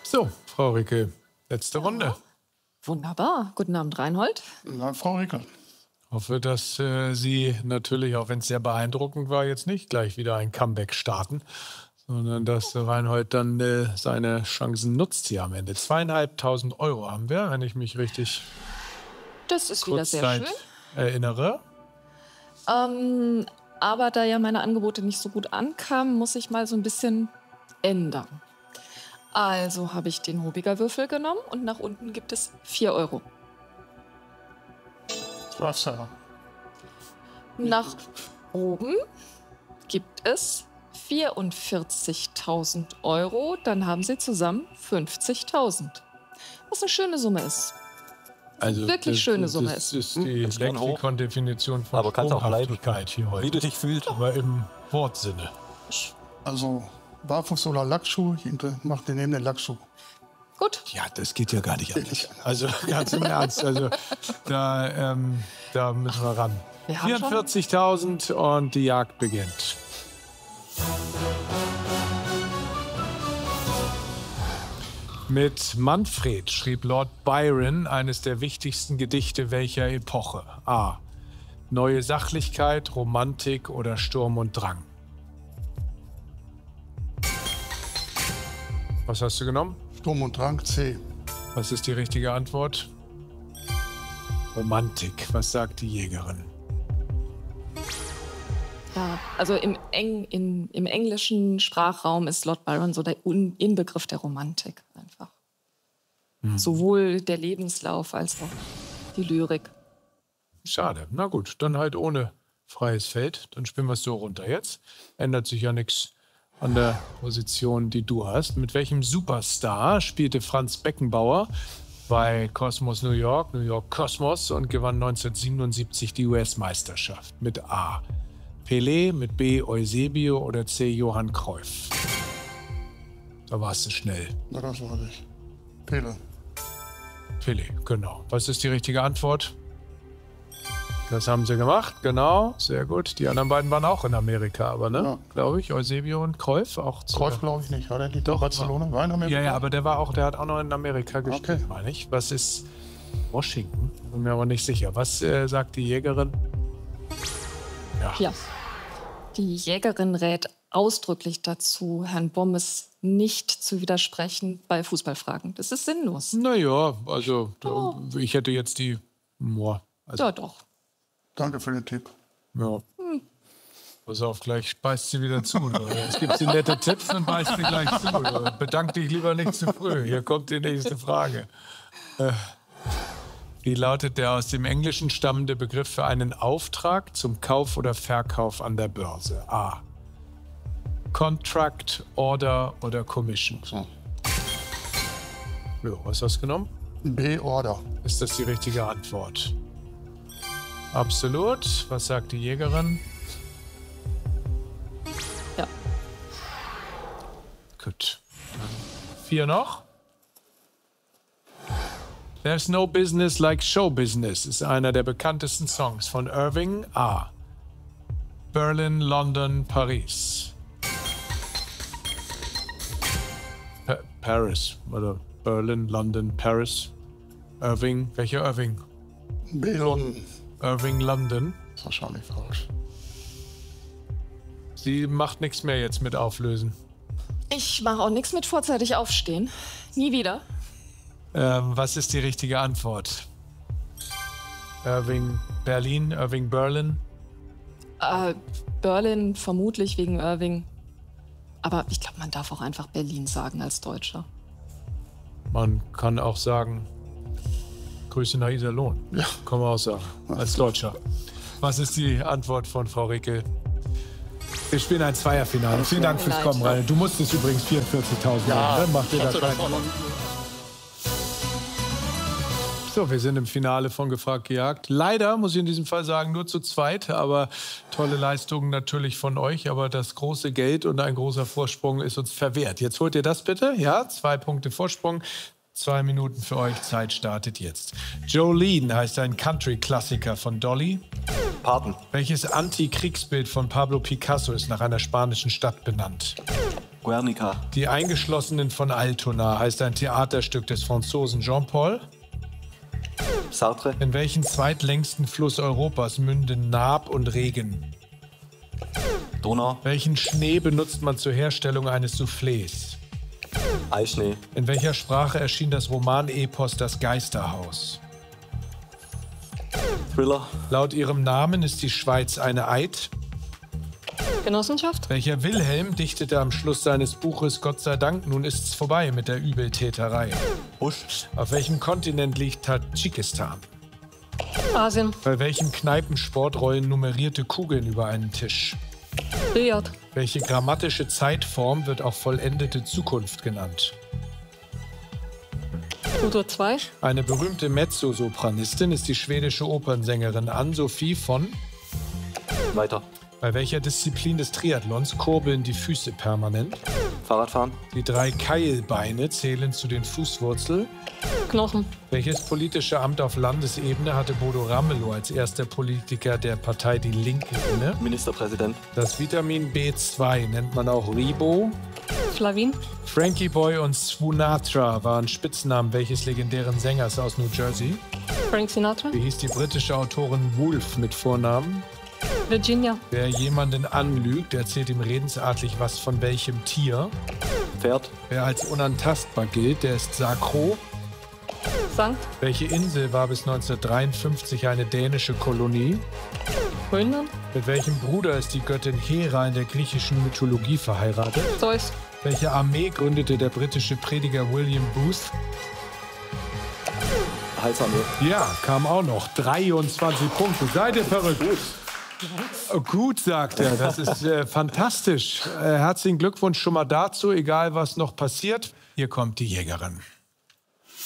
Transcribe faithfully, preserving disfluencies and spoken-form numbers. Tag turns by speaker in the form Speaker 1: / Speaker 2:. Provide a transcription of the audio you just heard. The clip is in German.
Speaker 1: So, Frau Rickel, letzte ja. Runde.
Speaker 2: Wunderbar. Guten Abend, Reinhold.
Speaker 3: Guten Abend, Frau Rickel.
Speaker 1: Ich hoffe, dass äh, Sie natürlich, auch wenn es sehr beeindruckend war, jetzt nicht gleich wieder ein Comeback starten, sondern dass Reinhold dann äh, seine Chancen nutzt hier am Ende. Zweieinhalbtausend Euro haben wir, wenn ich mich richtig
Speaker 2: das ist wieder sehr schön.
Speaker 1: erinnere.
Speaker 2: Ähm, aber da ja meine Angebote nicht so gut ankamen, muss ich mal so ein bisschen ändern. Also habe ich den Hubiger Würfel genommen und nach unten gibt es vier Euro.
Speaker 3: Wasser.
Speaker 2: Nach oben gibt es vierundvierzigtausend Euro. Dann haben Sie zusammen fünfzigtausend. Was eine schöne Summe ist.
Speaker 1: Also
Speaker 2: wirklich
Speaker 1: das,
Speaker 2: schöne
Speaker 1: das
Speaker 2: Summe
Speaker 1: ist.
Speaker 2: ist.
Speaker 1: Das ist die Lexikon-Definition von
Speaker 4: aber kannst auch bleiben,
Speaker 1: hier heute.
Speaker 4: Wie du dich fühlst.
Speaker 1: Aber im Wortsinne.
Speaker 3: Also Barfuß oder Lackschuh, ich mach den neben den Lackschuh.
Speaker 2: Gut.
Speaker 1: Ja, das geht ja gar nicht anders. Also ganz im Ernst, also da, ähm, da müssen wir ran. Wir vierundvierzigtausend und die Jagd beginnt. Mit Manfred schrieb Lord Byron eines der wichtigsten Gedichte welcher Epoche? A. Neue Sachlichkeit, Romantik oder Sturm und Drang? Was hast du genommen?
Speaker 3: Sturm und Drang, C.
Speaker 1: Was ist die richtige Antwort? Romantik. Was sagt die Jägerin?
Speaker 2: Ja, also im, Eng, in, im englischen Sprachraum ist Lord Byron so der Un Inbegriff der Romantik einfach. Hm. Sowohl der Lebenslauf als auch die Lyrik.
Speaker 1: Schade. Na gut, dann halt ohne freies Feld. Dann spielen wir es so runter. Jetzt ändert sich ja nichts an der Position, die du hast. Mit welchem Superstar spielte Franz Beckenbauer bei Cosmos New York, New York Cosmos und gewann neunzehnhundertsiebenundsiebzig die U S-Meisterschaft? Mit A. Pelé, mit B. Eusebio oder C. Johann Cruyff? Da warst du schnell.
Speaker 3: Na, das war ich. Pelé.
Speaker 1: Pelé, genau. Was ist die richtige Antwort? Das haben sie gemacht, genau. Sehr gut. Die anderen beiden waren auch in Amerika, aber ne? Ja. Glaube ich. Eusebio und Cruyff auch.
Speaker 3: Cruyff glaube ich nicht. War der nicht in Barcelona? War in Amerika?
Speaker 1: Ja, ja, aber der war auch, der hat auch noch in Amerika gespielt,
Speaker 3: okay.
Speaker 1: meine ich. Was ist Washington? Bin mir aber nicht sicher. Was äh, sagt die Jägerin? Ja.
Speaker 2: ja. Die Jägerin rät ausdrücklich dazu, Herrn Bommes nicht zu widersprechen bei Fußballfragen. Das ist sinnlos.
Speaker 1: Naja, also oh. ich hätte jetzt die... Boah, also,
Speaker 2: ja, doch.
Speaker 3: Danke für den Tipp.
Speaker 1: Ja. Hm. Pass auf, gleich beißt sie wieder zu. Oder? Jetzt gibt sie nette Tipps und beißt sie gleich zu. Oder? Bedank dich lieber nicht zu früh. Hier kommt die nächste Frage. Äh, wie lautet der aus dem Englischen stammende Begriff für einen Auftrag zum Kauf oder Verkauf an der Börse? A. Contract, Order oder Commission?
Speaker 3: So.
Speaker 1: Ja, was hast du genommen?
Speaker 3: B. Order.
Speaker 1: Ist das die richtige Antwort? Absolut. Was sagt die Jägerin?
Speaker 2: Ja.
Speaker 1: Gut. Vier noch. There's no business like show business ist einer der bekanntesten Songs von Irving. A. Berlin, London, Paris. Pa Paris. Oder Berlin, London, Paris. Irving. Welcher Irving?
Speaker 3: B. London.
Speaker 1: Irving, London.
Speaker 3: Das ist wahrscheinlich falsch.
Speaker 1: Sie macht nichts mehr jetzt mit Auflösen.
Speaker 2: Ich mache auch nichts mit vorzeitig aufstehen. Nie wieder.
Speaker 1: Ähm, was ist die richtige Antwort? Irving, Berlin, Irving, Berlin?
Speaker 2: Äh, Berlin vermutlich wegen Irving. Aber ich glaube, man darf auch einfach Berlin sagen als Deutscher.
Speaker 1: Man kann auch sagen... Grüße nach Iserlohn. Ja. Kann man auch sagen, als Deutscher. Was ist die Antwort von Frau Rickel? Wir spielen ein Zweierfinale. Vielen Dank fürs Kommen, Rainer. Du musstest übrigens vierundvierzigtausend
Speaker 3: ja,
Speaker 1: ne? Macht dir da keinen... So, wir sind im Finale von Gefragt gejagt. Leider, muss ich in diesem Fall sagen, nur zu zweit. Aber tolle Leistungen natürlich von euch. Aber das große Geld und ein großer Vorsprung ist uns verwehrt. Jetzt holt ihr das bitte. Ja, zwei Punkte Vorsprung. Zwei Minuten für euch. Zeit startet jetzt. Jolene heißt ein Country-Klassiker von Dolly.
Speaker 4: Pardon.
Speaker 1: Welches Antikriegsbild von Pablo Picasso ist nach einer spanischen Stadt benannt?
Speaker 4: Guernica.
Speaker 1: Die Eingeschlossenen von Altona heißt ein Theaterstück des Franzosen Jean-Paul.
Speaker 4: Sartre.
Speaker 1: In welchen zweitlängsten Fluss Europas münden Naab und Regen?
Speaker 4: Donau.
Speaker 1: Welchen Schnee benutzt man zur Herstellung eines Soufflés?
Speaker 4: Eischnee.
Speaker 1: In welcher Sprache erschien das Roman-Epos Das Geisterhaus?
Speaker 4: Thriller.
Speaker 1: Laut ihrem Namen ist die Schweiz eine Eid.
Speaker 2: Genossenschaft?
Speaker 1: Welcher Wilhelm dichtete am Schluss seines Buches Gott sei Dank, nun ist's vorbei mit der Übeltäterei?
Speaker 4: Busch.
Speaker 1: Auf welchem Kontinent liegt Tadschikistan?
Speaker 2: Asien.
Speaker 1: Bei welchem Kneipensport rollen nummerierte Kugeln über einen Tisch?
Speaker 2: Riyadh.
Speaker 1: Welche grammatische Zeitform wird auch vollendete Zukunft genannt?
Speaker 2: Futur zwei.
Speaker 1: Eine berühmte Mezzosopranistin ist die schwedische Opernsängerin Ann-Sophie von...
Speaker 4: Weiter.
Speaker 1: Bei welcher Disziplin des Triathlons kurbeln die Füße permanent?
Speaker 4: Fahrradfahren.
Speaker 1: Die drei Keilbeine zählen zu den Fußwurzeln.
Speaker 2: Knochen.
Speaker 1: Welches politische Amt auf Landesebene hatte Bodo Ramelow als erster Politiker der Partei Die Linke inne?
Speaker 4: Ministerpräsident.
Speaker 1: Das Vitamin B zwei nennt man auch Ribo.
Speaker 2: Flavin.
Speaker 1: Frankie Boy und Swoonatra waren Spitznamen welches legendären Sängers aus New Jersey?
Speaker 2: Frank Sinatra.
Speaker 1: Wie hieß die britische Autorin Woolf mit Vornamen?
Speaker 2: Virginia.
Speaker 1: Wer jemanden anlügt, erzählt ihm redensartlich was von welchem Tier.
Speaker 4: Pferd.
Speaker 1: Wer als unantastbar gilt, der ist Sakro.
Speaker 2: Sankt.
Speaker 1: Welche Insel war bis neunzehnhundertdreiundfünfzig eine dänische Kolonie?
Speaker 2: Grönland.
Speaker 1: Mit welchem Bruder ist die Göttin Hera in der griechischen Mythologie verheiratet?
Speaker 2: Zeus.
Speaker 1: Welche Armee gründete der britische Prediger William Booth?
Speaker 4: Heilsarmee.
Speaker 1: Ja, kam auch noch. dreiundzwanzig Punkte. Seid ihr verrückt? Oh, gut, sagt er. Das ist äh, fantastisch. Äh, herzlichen Glückwunsch schon mal dazu, egal was noch passiert. Hier kommt die Jägerin.